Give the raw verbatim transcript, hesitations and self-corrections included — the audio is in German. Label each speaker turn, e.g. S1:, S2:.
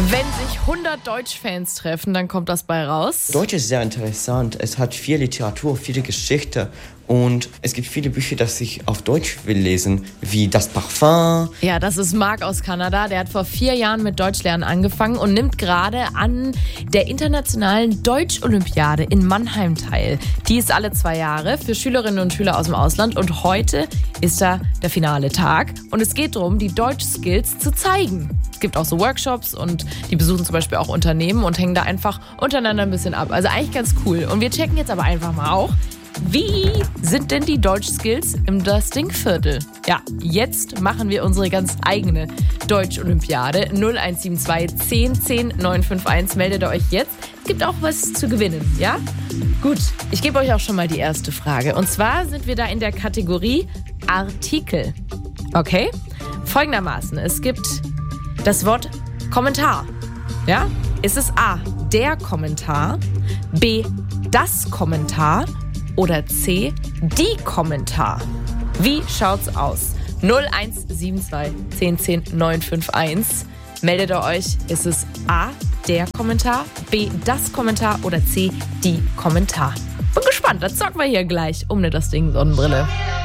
S1: Wenn sich hundert Deutschfans treffen, dann kommt das bei raus.
S2: Deutsch ist sehr interessant. Es hat viel Literatur, viele Geschichte und es gibt viele Bücher, das ich auf Deutsch will lesen, wie Das Parfum.
S1: Ja, das ist Marc aus Kanada. Der hat vor vier Jahren mit Deutschlernen angefangen und nimmt gerade an der internationalen Deutsch-Olympiade in Mannheim teil. Die ist alle zwei Jahre für Schülerinnen und Schüler aus dem Ausland und heute ist da der finale Tag und es geht darum, die Deutsch-Skills zu zeigen. Es gibt auch so Workshops und die besuchen zum Beispiel auch Unternehmen und hängen da einfach untereinander ein bisschen ab. Also eigentlich ganz cool. Und wir checken jetzt aber einfach mal auch, wie sind denn die Deutsch-Skills im Das Ding-Viertel? Ja, jetzt machen wir unsere ganz eigene Deutsch-Olympiade. null eins sieben zwei zehn zehn neun fünf eins. Meldet euch jetzt. Es gibt auch was zu gewinnen, ja? Gut, ich gebe euch auch schon mal die erste Frage. Und zwar sind wir da in der Kategorie Artikel. Okay? Folgendermaßen, es gibt das Wort Kommentar. Ja? Ist es A, der Kommentar, B, das Kommentar oder C, die Kommentar? Wie schaut's aus? null eins sieben zwei zehn zehn neun fünf eins. Meldet ihr euch, ist es A, der Kommentar, B, das Kommentar oder C, die Kommentar? Bin gespannt, dann zocken wir hier gleich um eine Das Ding Sonnenbrille.